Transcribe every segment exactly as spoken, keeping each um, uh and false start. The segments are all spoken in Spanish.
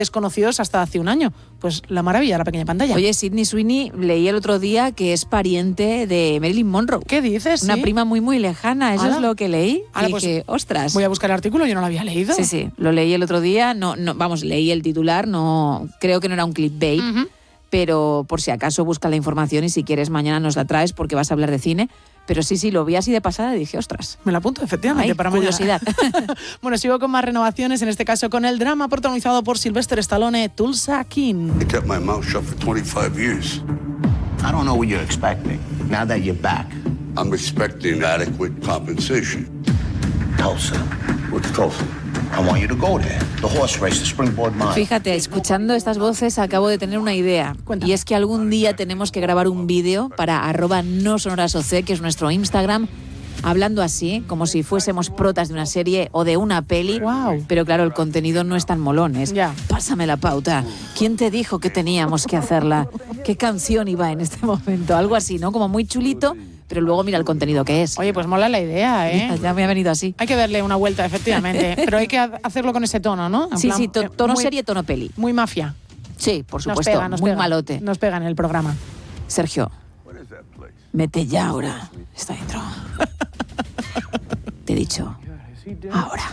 desconocidos hasta hace un año. Pues la maravilla de la pequeña pantalla. Oye, Sydney Sweeney, leí el otro día que es pariente de Marilyn Monroe. ¿Qué dices? Una ¿Sí? prima muy, muy lejana. Eso ¿Ala? es lo que leí. ¿Ala? Y dije, Pues ostras. Voy a buscar el artículo, yo no lo había leído. Sí, sí, lo leí el otro día. No, no, vamos, leí el titular, no, creo que no era un clickbait, uh-huh. pero por si acaso busca la información y si quieres mañana nos la traes porque vas a hablar de cine. Pero sí, sí, lo vi así de pasada y dije, ostras. Me la apunto, efectivamente, Ay, para curiosidad. Bueno, sigo con más renovaciones, en este caso con el drama protagonizado por Sylvester Stallone, Tulsa King. I kept my mouth shut for twenty-five years. I don't know what you're expecting, now that you're back. I'm expecting adequate compensation. Tulsa? What's Tulsa? I want you to go there. The horse race, the Springboard Mile. Fíjate, escuchando estas voces acabo de tener una idea. Cuéntame. Y es que algún día tenemos que grabar un vídeo para arroba no sonorasoc, que es nuestro Instagram, hablando así, como si fuésemos protas de una serie o de una peli. Wow. Pero claro, el contenido no es tan molón. Es, ya. Pásame la pauta. ¿Quién te dijo que teníamos que hacerla? ¿Qué canción iba en este momento? Algo así, ¿no? Como muy chulito, pero luego mira el contenido que es. Oye, pues mola la idea, ¿eh? Ya, ya me ha venido así. Hay que darle una vuelta, efectivamente. Pero hay que hacerlo con ese tono, ¿no? En sí, plan, sí, to- tono muy, serie, tono peli. Muy mafia. Sí, por supuesto, nos pega, nos muy pega, malote. Nos pega en el programa. Sergio, mete ya ahora. Está dentro. Te he dicho, ahora.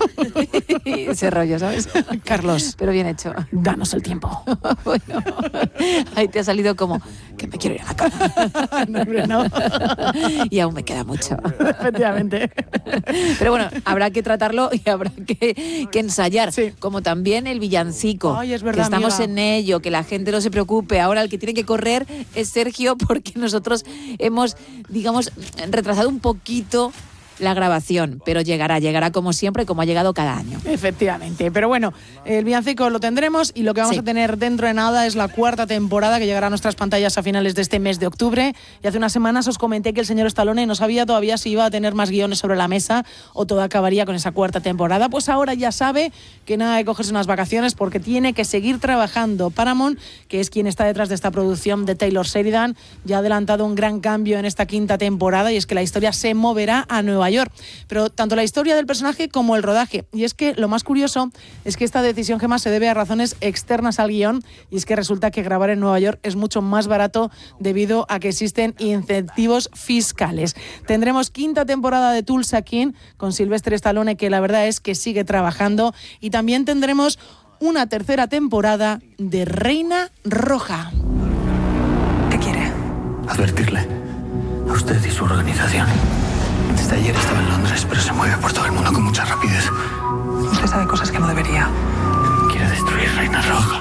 Ese rollo, ¿sabes? Carlos, pero bien hecho. Danos el tiempo. Bueno, ahí te ha salido como que me quiero ir a la cama. No, no. Y aún me queda mucho. Efectivamente. Pero bueno, habrá que tratarlo y habrá que, que ensayar. Sí. Como también el villancico. Ay, es verdad, que estamos amiga. en ello, que la gente no se preocupe. Ahora el que tiene que correr es Sergio, porque nosotros hemos, digamos, retrasado un poquito la grabación, pero llegará, llegará como siempre, como ha llegado cada año. Efectivamente, pero bueno, el villancico lo tendremos y lo que vamos Sí. a tener dentro de nada es la cuarta temporada que llegará a nuestras pantallas a finales de este mes de octubre. Y hace unas semanas os comenté que el señor Stallone no sabía todavía si iba a tener más guiones sobre la mesa o todo acabaría con esa cuarta temporada. Pues ahora ya sabe que nada de cogerse unas vacaciones porque tiene que seguir trabajando. Paramount, que es quien está detrás de esta producción de Taylor Sheridan, ya ha adelantado un gran cambio en esta quinta temporada y es que la historia se moverá a Nueva York. Pero tanto la historia del personaje como el rodaje. Y es que lo más curioso es que esta decisión, Gemma, se debe a razones externas al guión y es que resulta que grabar en Nueva York es mucho más barato debido a que existen incentivos fiscales. Tendremos quinta temporada de Tulsa King con Sylvester Stallone, que la verdad es que sigue trabajando, y también tendremos una tercera temporada de Reina Roja. ¿Qué quiere? Advertirle a usted y su organización. Desde ayer estaba en Londres, pero se mueve por todo el mundo con mucha rapidez. Usted sabe cosas que no debería. Quiere destruir Reina Roja.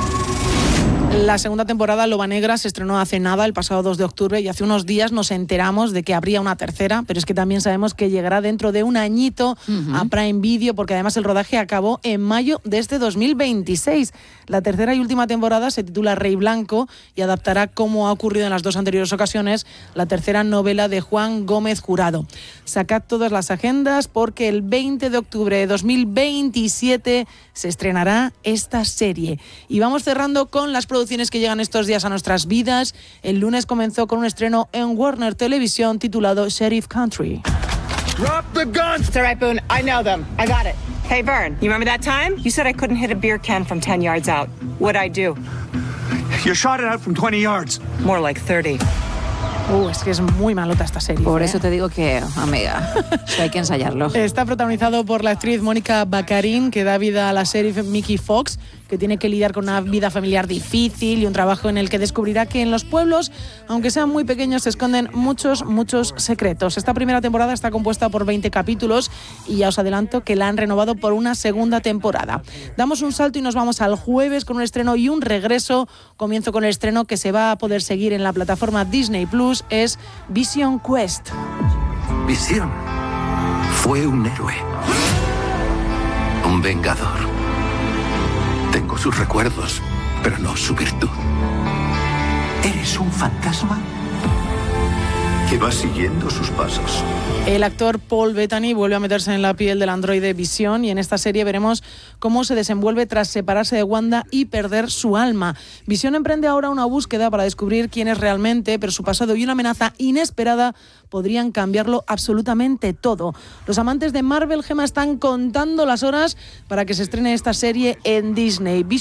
La segunda temporada, Loba Negra, se estrenó hace nada, el pasado dos de octubre, y hace unos días nos enteramos de que habría una tercera, pero es que también sabemos que llegará dentro de un añito uh-huh. a Prime Video, porque además el rodaje acabó en mayo de este dos mil veintiséis. La tercera y última temporada se titula Rey Blanco y adaptará, como ha ocurrido en las dos anteriores ocasiones, la tercera novela de Juan Gómez Jurado. Sacad todas las agendas porque el veinte de octubre de dos mil veintisiete se estrenará esta serie. Y vamos cerrando con las producciones que llegan estos días a nuestras vidas. El lunes comenzó con un estreno en Warner Televisión titulado Sheriff Country. Drop the guns! It's all right, Boone. I know them. I got it. Hey, Vern, you remember that time? You said I couldn't hit a beer can from ten yards out. What'd I do? You shot it out from twenty yards. More like thirty. Uh, es que es muy malota esta serie. Por ¿eh? eso te digo que, amiga, hay que ensayarlo. Está protagonizado por la actriz Mónica Baccarin, que da vida a la sheriff Mickey Fox, que tiene que lidiar con una vida familiar difícil y un trabajo en el que descubrirá que en los pueblos, aunque sean muy pequeños, se esconden muchos, muchos secretos. Esta primera temporada está compuesta por veinte capítulos y ya os adelanto que la han renovado por una segunda temporada. Damos un salto y nos vamos al jueves con un estreno y un regreso. Comienzo con el estreno que se va a poder seguir en la plataforma Disney Plus, es Vision Quest. Visión fue un héroe, un vengador. Tengo sus recuerdos, pero no su virtud. ¿Eres un fantasma? y vas siguiendo sus pasos. El actor Paul Bettany vuelve a meterse en la piel del androide Vision y en esta serie veremos cómo se desenvuelve tras separarse de Wanda y perder su alma. Vision emprende ahora una búsqueda para descubrir quién es realmente, pero su pasado y una amenaza inesperada podrían cambiarlo absolutamente todo. Los amantes de Marvel, Gemma, están contando las horas para que se estrene esta serie en Disney.